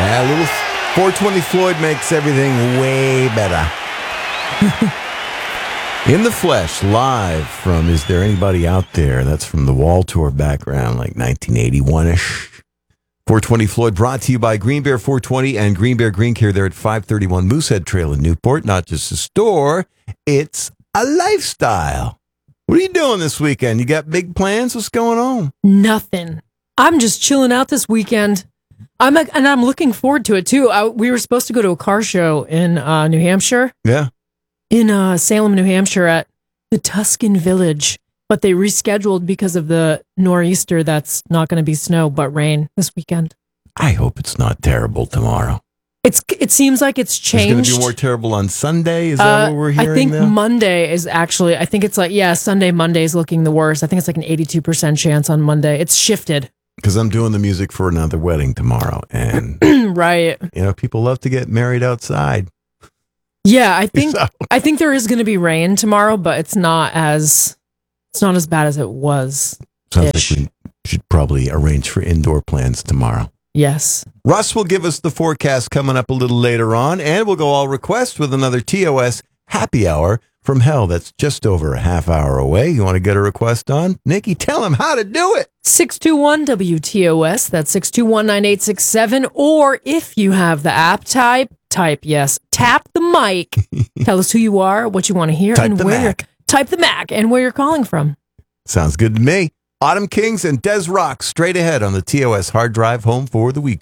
Yeah, a little 420 Floyd makes everything way better. In the Flesh, live from Is There Anybody Out There? That's from the Wall Tour background, like 1981-ish. 420 Floyd brought to you by Green Bear 420 and Green Bear Green Care there at 531 Moosehead Trail in Newport. Not just a store, it's a lifestyle. What are you doing this weekend? You got big plans? What's going on? Nothing. I'm just chilling out this weekend. I'm looking forward to it too. We were supposed to go to a car show in New Hampshire. Yeah. In Salem, New Hampshire at the Tuscan Village, but they rescheduled because of the nor'easter that's not going to be snow, but rain this weekend. I hope it's not terrible tomorrow. It seems like it's changed. It's going to be more terrible on Sunday? Is that what we're hearing I think now? Monday is actually, I think it's like, Monday is looking the worst. I think it's like an 82% chance on Monday. It's shifted. Because I'm doing the music for another wedding tomorrow. And, right. People love to get married outside. Yeah, I think there is going to be rain tomorrow, but it's not as bad as it was. Sounds like we should probably arrange for indoor plans tomorrow. Yes. Russ will give us the forecast coming up a little later on, and we'll go all request with another TOS happy hour from hell that's just over a half hour away. You want to get a request on? Nikki, tell him how to do it. 621-WTOS, that's 621-9867, or if you have the app, tap the mic. Tell us who you are, what you want to hear, and where. Type the Mac and where you're calling from. Sounds good to me. Autumn Kings and Des Rock straight ahead on the TOS Hard Drive home for the weekend.